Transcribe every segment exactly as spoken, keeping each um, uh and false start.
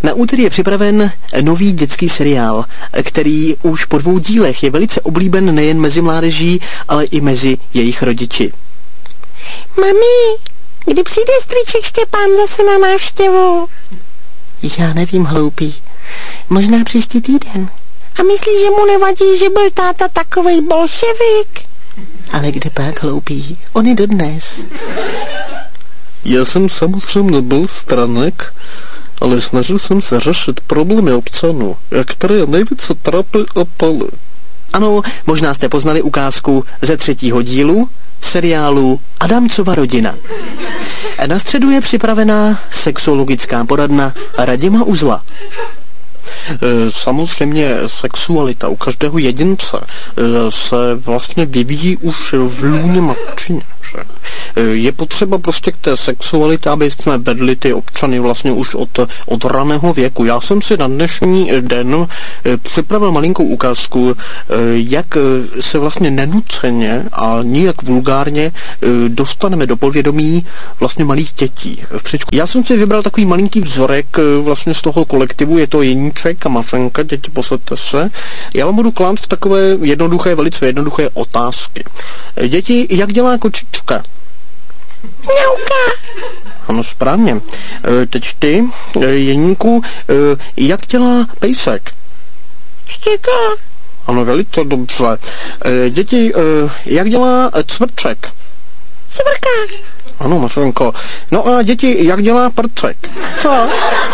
Na úterý je připraven nový dětský seriál, který už po dvou dílech je velice oblíben nejen mezi mládeží, ale i mezi jejich rodiči. Mami, kdy přijde strýček Štěpán zase na návštěvu? Já nevím, hloupý. Možná příští týden. A myslíš, že mu nevadí, že byl táta takovej bolševik? Ale kde pak, hloupý? On je dodnes. Já jsem samozřejmě nebyl stranek, ale snažil jsem se řešit problémy občanů, které nejvíce trápí a palí. Ano, možná jste poznali ukázku ze třetího dílu seriálu Adamcova rodina. Na středu je připravená sexologická poradna Radima Uzla. Samozřejmě sexualita u každého jedince se vlastně vyvíjí už v lůně matčině. Je potřeba prostě k té sexualitě, aby jsme vedli ty občany vlastně už od, od raného věku. Já jsem si na dnešní den připravil malinkou ukázku, jak se vlastně nenuceně a nijak vulgárně dostaneme do povědomí vlastně malých dětí. Já jsem si vybral takový malinký vzorek vlastně z toho kolektivu, je to Jeníček a Mařenka, děti, posaďte se. Já vám budu klást takové jednoduché, velice jednoduché otázky. Děti, jak dělá kočička? Mňauká. Ano, správně. E, teď ty, e, Jeníku, e, jak dělá pejsek? Štěká. Ano, velice dobře. E, děti, e, jak dělá cvrček? Cvrká. Ano, Mařenko. No a děti, jak dělá prcek? Co?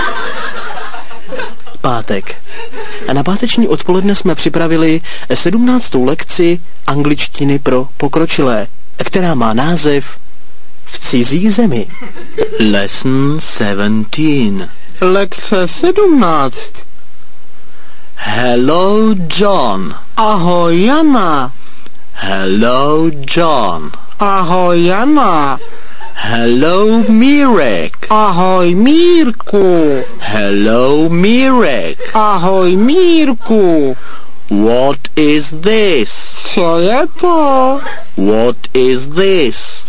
Pátek. A na páteční odpoledne jsme připravili sedmnáctou lekci angličtiny pro pokročilé, která má název V cizí zemi. Lesson seventeen. Lekce sedmnáct. Hello, John. Ahoj, Jana. Hello, John. Ahoj, Jana. Hello, Mirek. Ahoj, Mírku. Hello, Mirek. Ahoj, Mírku. What is this? Co je to? What is this?